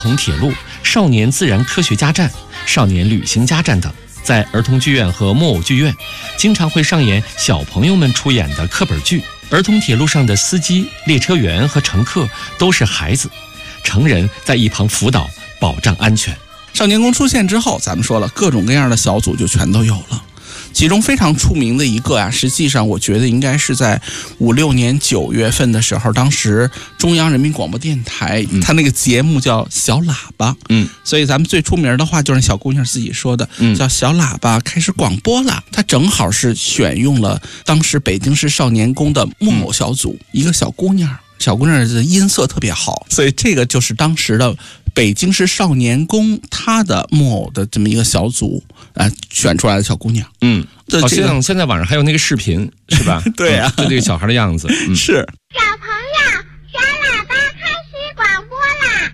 同铁路、少年自然科学家站、少年旅行家站等。在儿童剧院和木偶剧院，经常会上演小朋友们出演的课本剧。儿童铁路上的司机、列车员和乘客都是孩子，成人在一旁辅导，保障安全。 少年宫出现之后，咱们说了，各种各样的小组就全都有了。其中非常出名的一个实际上我觉得应该是在56年9月份的时候，当时中央人民广播电台它那个节目叫小喇叭，所以咱们最出名的话就是小姑娘自己说的，叫小喇叭开始广播了。它正好是选用了当时北京市少年宫的木偶小组，一个小姑娘的音色特别好，所以这个就是当时的北京市少年宫他的木偶的这么一个小组选出来的小姑娘。 好像现在网上还有那个视频是吧？ 对啊， 就这个小孩的样子。 是。 小朋友，小喇叭开始广播啦！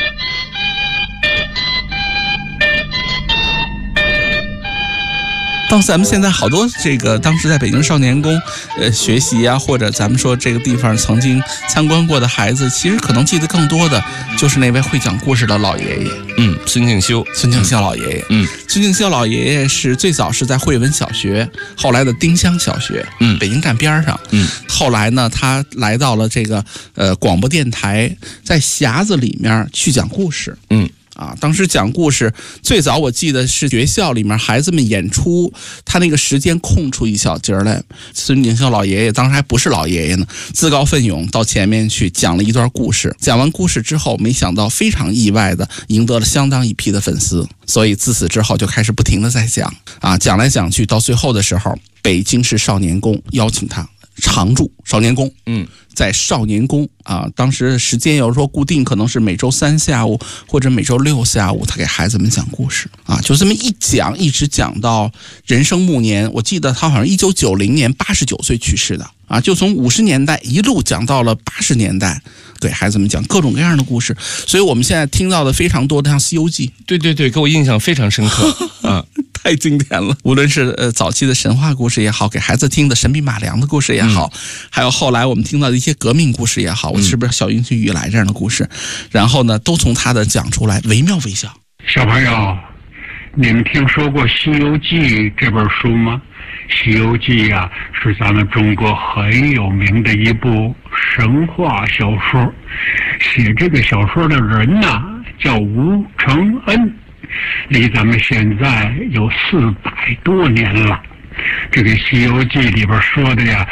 到咱们现在好多这个当时在北京少年宫学习或者咱们说这个地方曾经参观过的孩子，其实可能记得更多的就是那位会讲故事的老爷爷。 孙敬修老爷爷。孙敬修老爷爷是最早是在惠文小学，后来的丁香小学，北京站边上。后来呢，他来到了这个广播电台，在匣子里面去讲故事。当时讲故事最早我记得是学校里面孩子们演出，他那个时间空出一小节来，孙敬修老爷爷当时还不是老爷爷呢，自告奋勇到前面去讲了一段故事。讲完故事之后，没想到非常意外的赢得了相当一批的粉丝，所以自此之后就开始不停的在讲讲来讲去，到最后的时候，北京市少年宫邀请他常驻少年宫。在少年宫当时时间有时候固定，可能是每周3下午或者每周6下午，他给孩子们讲故事就这么一讲，一直讲到人生暮年。我记得他好像1990年89岁去世的就从50年代一路讲到了80年代，给孩子们讲各种各样的故事。所以我们现在听到的非常多的像《西游记》， 对，给我印象非常深刻太经典了。无论是早期的神话故事也好，给孩子听的神笔马良的故事也好，还有后来我们听到的一些革命故事也好，我是不是小英雄雨来这样的故事，然后呢，都从他的讲出来，惟妙惟肖。 小朋友，你们听说过《西游记》这本书吗？《西游记》是咱们中国很有名的一部神话小说，写这个小说的人叫吴承恩，离咱们现在有400多年了。这个《西游记》里边说的